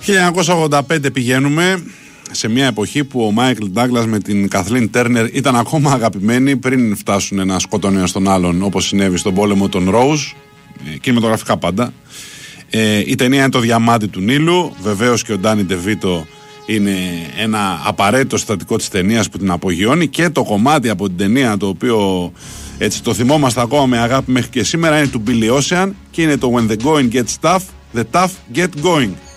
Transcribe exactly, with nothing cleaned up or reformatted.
χίλια εννιακόσια ογδόντα πέντε πηγαίνουμε σε μια εποχή που ο Μάικλ Ντάγκλας με την Καθλίν Τέρνερ ήταν ακόμα αγαπημένοι πριν φτάσουν να σκοτώνουν ένα στον άλλον, όπως συνέβη στον πόλεμο των Ρόουζ, κινηματογραφικά πάντα. Ε, η ταινία είναι το διαμάτι του Νείλου. Βεβαίως και ο Ντάνι Ντεβίτο είναι ένα απαραίτητο συστατικό της ταινίας που την απογειώνει, και το κομμάτι από την ταινία το οποίο έτσι το θυμόμαστε ακόμα με αγάπη μέχρι και σήμερα είναι του Billy Ocean και είναι το When the going gets tough, the tough get going.